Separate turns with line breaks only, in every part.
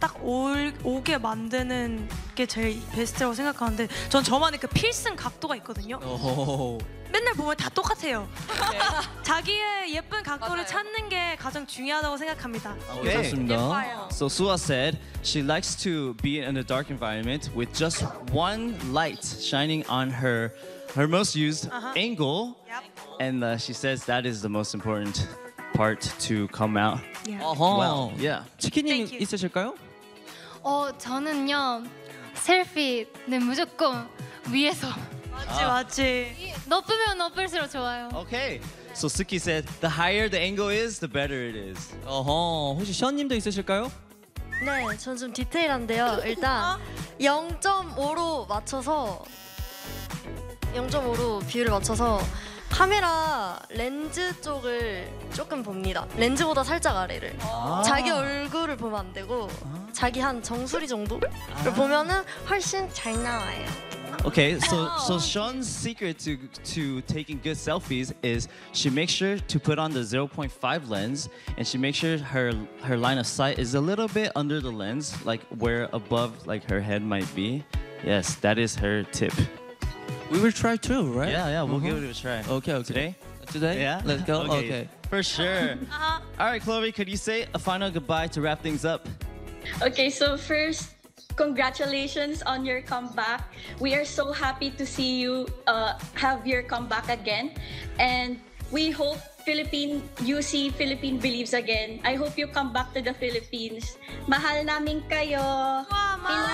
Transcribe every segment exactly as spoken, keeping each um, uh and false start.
딱 올, 오게 만드는 게 제일 베스트라고 생각하는데 전 저만의 그 필승 각도가 있거든요.
오.
맨날 보면 다 똑같아요. 네. 자기의 예쁜 각도를 맞아요. 찾는 게 가장 중요하다고 생각합니다.
Okay. 좋습니다. So Sua said she likes to be in a dark environment with just one light shining on her her most used uh-huh. angle, yep. and uh, she says that is the most important part to come out.
Yeah. Uh-huh.
Well, yeah.
치킨님 있으실까요?
어 저는요 셀피는 무조건 위에서.
맞지 아. 맞지.
높으면 높을수록 좋아요.
Okay. So Suki said the higher the angle is, the better it is.
어허. 혹시 션님도 있으실까요?
네, 전 좀 디테일한데요. 일단 영 점 오로 맞춰서 영 점 오로 비율을 맞춰서 카메라 렌즈 쪽을 조금 봅니다. 렌즈보다 살짝 아래를. 아 자기 얼굴을 보면 안 되고 아 자기 한 정수리 정도를 아 보면은 훨씬 잘 나와요.
Okay, so so Sean's secret to to taking good selfies is she makes sure to put on the zero point five lens, and she makes sure her her line of sight is a little bit under the lens, like where above like her head might be. Yes, that is her tip.
We will try too, right?
Yeah, yeah, we'll
uh-huh.
give it a try.
Okay, okay.
Today?
Today?
Yeah.
Let's go.
Okay,
okay.
For sure. uh-huh. All right, Chloe, could you say a final goodbye to wrap things up?
Okay, so first, congratulations on your comeback. We are so happy to see you uh, have your comeback again, and we hope Philippine U C Philippine believes again. I hope you come back to the Philippines. Mahal namin kayo.
Wow, mahal.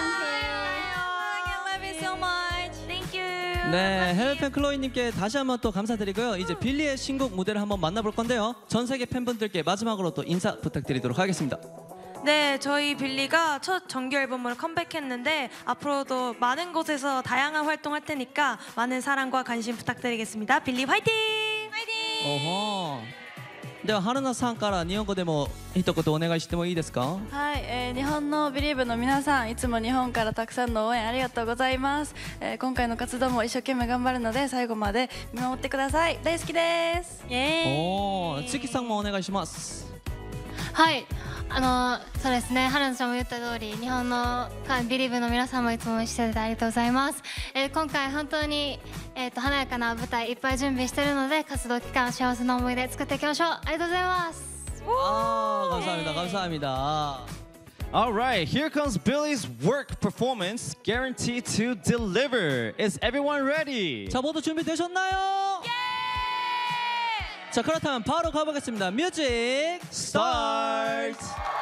I love you so much. Thank you.
네, 해외팬 클로이님께 다시 한번 또 감사드리고요. 이제 빌리의 신곡 무대를 한번 만나볼 건데요. 전 세계 팬분들께 마지막으로 또 인사 부탁드리도록 하겠습니다.
네, 저희 빌리가 첫 정규 앨범으로 컴백했는데 앞으로도 많은 곳에서 다양한 활동할 테니까 많은 사랑과 관심 부탁드리겠습니다. 빌리 화이팅! 화이팅!
어허. では春菜さんから日本語でも一言お願いしてもいいですか？
はい、えー、日本のビリーブの皆さん、いつも日本からたくさんの応援ありがとうございます。えー、今回の活動も一生懸命頑張るので最後まで見守ってください。大好きです。イエーイ。
おー、月さんもお願いします。
はい。あのそうですね、春菜ちゃんも言った通り、日本のビリーブの皆さんもいつも応援していただいてありがとうございます。えー、今回本当に、えー、と華やかな舞台いっぱい準備しているので、活動期間幸せな思い出作っていきましょう。ありがとうございます。
あー、감사합니다, 감사합니다.
All right, here comes Billy's work performance, guaranteed to deliver. Is everyone ready?
자, 모두 준비되셨나요?
예!
자, 그렇다면 바로 가보겠습니다. 뮤직
스타트!